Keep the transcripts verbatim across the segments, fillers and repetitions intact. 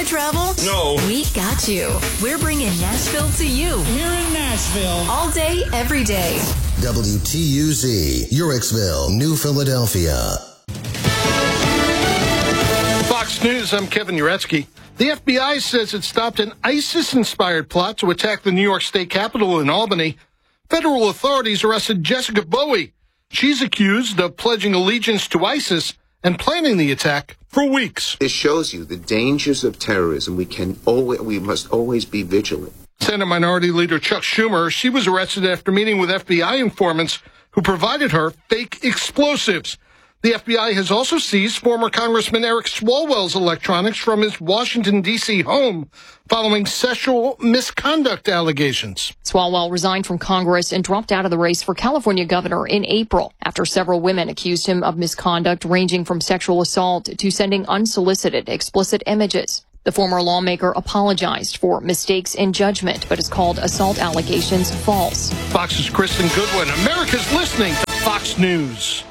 travel? No. We got you. We're bringing Nashville to you. Here in Nashville. All day, every day. W T U Z, Uricksville, New Philadelphia. Fox News, I'm Kevin Uretsky. The F B I says it stopped an ISIS-inspired plot to attack the New York State Capitol in Albany. Federal authorities arrested Jessica Bowie. She's accused of pledging allegiance to ISIS and planning the attack for weeks. This shows you the dangers of terrorism. We can always, we must always be vigilant. Senate Minority Leader Chuck Schumer, she was arrested after meeting with F B I informants who provided her fake explosives. The F B I has also seized former Congressman Eric Swalwell's electronics from his Washington, D C home following sexual misconduct allegations. Swalwell resigned from Congress and dropped out of the race for California governor in April after several women accused him of misconduct ranging from sexual assault to sending unsolicited explicit images. The former lawmaker apologized for mistakes in judgment, but has called assault allegations false. Fox's Kristen Goodwin. America's listening to Fox News.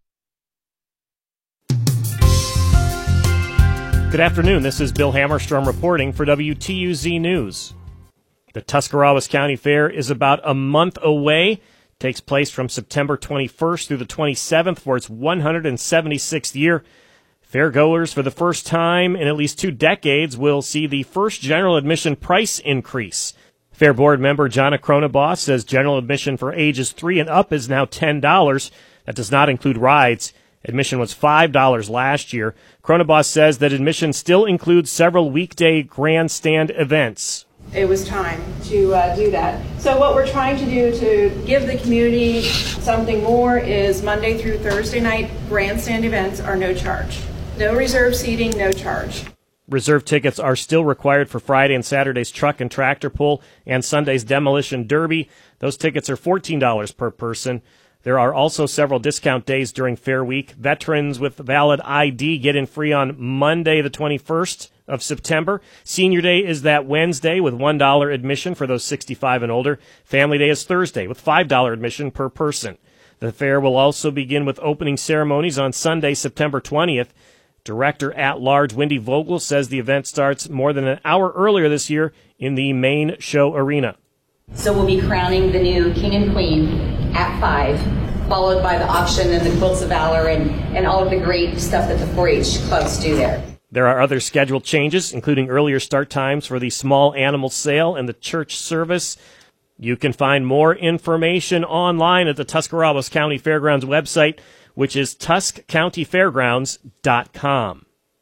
Good afternoon. This is Bill Hammerstrom reporting for W T U Z News. The Tuscarawas County Fair is about a month away. It takes place from September twenty-first through the twenty-seventh for its one hundred seventy-sixth year. Fairgoers for the first time in at least two decades will see the first general admission price increase. Fair Board member Jonna Cronenboss says general admission for ages three and up is now ten dollars. That does not include rides. Admission was five dollars last year. Cronenboss says that admission still includes several weekday grandstand events. It was time to uh, do that. So what we're trying to do to give the community something more is Monday through Thursday night grandstand events are no charge. No reserve seating, no charge. Reserve tickets are still required for Friday and Saturday's truck and tractor pull and Sunday's demolition derby. Those tickets are fourteen dollars per person. There are also several discount days during Fair Week. Veterans with valid I D get in free on Monday, the twenty-first of September. Senior Day is that Wednesday with one dollar admission for those sixty-five and older. Family Day is Thursday with five dollars admission per person. The fair will also begin with opening ceremonies on Sunday, September twentieth. Director at-large Wendy Vogel says the event starts more than an hour earlier this year in the main show arena. So we'll be crowning the new king and queen at five, followed by the auction and the quilts of valor and, and all of the great stuff that the four H clubs do there. There are other scheduled changes, including earlier start times for the small animal sale and the church service. You can find more information online at the Tuscarawas County Fairgrounds website, which is tusk county fairgrounds dot com.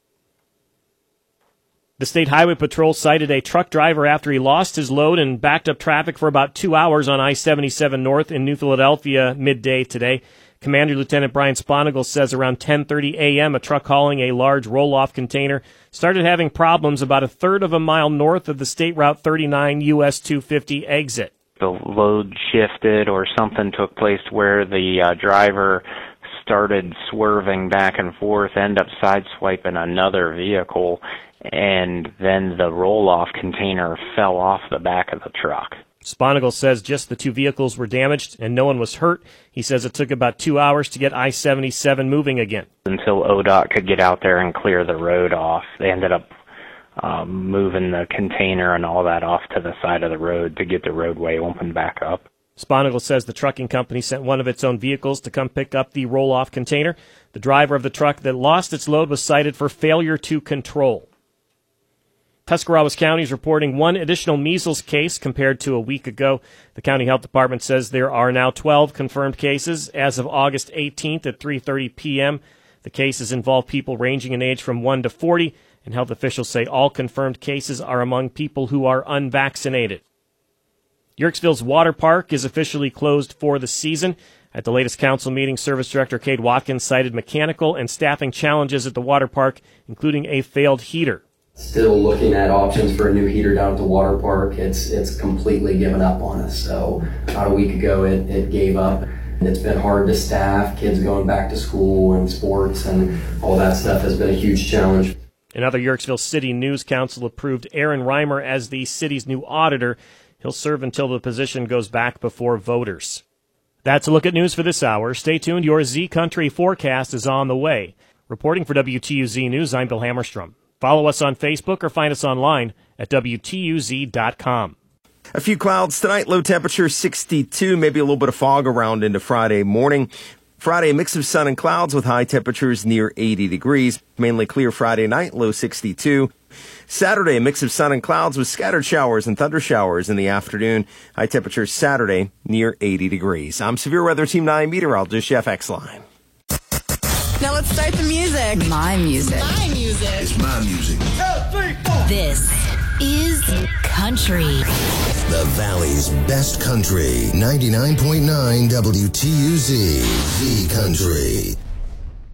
The State Highway Patrol cited a truck driver after he lost his load and backed up traffic for about two hours on I seventy-seven North in New Philadelphia midday today. Commander Lieutenant Brian Sponigal says around ten thirty a.m. a truck hauling a large roll-off container started having problems about a third of a mile north of the State Route thirty-nine U S two fifty exit. The load shifted or something took place where the uh, driver started swerving back and forth, end up sideswiping another vehicle, and then the roll-off container fell off the back of the truck. Sponigal says just the two vehicles were damaged and no one was hurt. He says it took about two hours to get I seventy-seven moving again. Until O D O T could get out there and clear the road off, they ended up um, moving the container and all that off to the side of the road to get the roadway opened back up. Sponigal says the trucking company sent one of its own vehicles to come pick up the roll-off container. The driver of the truck that lost its load was cited for failure to control. Tuscarawas County is reporting one additional measles case compared to a week ago. The county health department says there are now twelve confirmed cases as of August eighteenth at three thirty p.m. The cases involve people ranging in age from one to forty, and health officials say all confirmed cases are among people who are unvaccinated. Uricksville's water park is officially closed for the season. At the latest council meeting, Service Director Cade Watkins cited mechanical and staffing challenges at the water park, including a failed heater. Still looking at options for a new heater down at the water park. It's it's completely given up on us. So about a week ago it, it gave up. And it's been hard to staff, kids going back to school and sports and all that stuff has been a huge challenge. Another Uricksville City News Council approved Aaron Reimer as the city's new auditor. He'll serve until the position goes back before voters. That's a look at news for this hour. Stay tuned. Your Z Country forecast is on the way. Reporting for W T U Z News, I'm Bill Hammerstrom. Follow us on Facebook or find us online at W T U Z dot com. A few clouds tonight, low temperature sixty-two, maybe a little bit of fog around into Friday morning. Friday, a mix of sun and clouds with high temperatures near eighty degrees. Mainly clear Friday night, low sixty-two. Saturday, a mix of sun and clouds with scattered showers and thunder showers in the afternoon. High temperatures Saturday near eighty degrees. I'm Severe Weather Team nine meteorologist Jeff Exline. Now let's start the music. My music. My music. It's my music. This is country. The Valley's best country. ninety-nine point nine W T U Z. The Country.